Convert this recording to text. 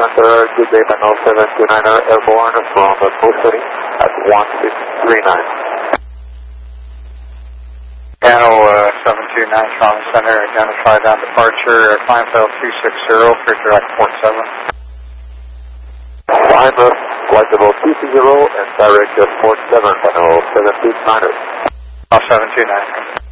Center, good day, Panel 729er, airborne from the post setting at 1639. Panel 729 Toronto Center, identify that departure, climb file 260, clear direct port 7. Climb flight level 260 and direct port 7, Panel 729er. 729.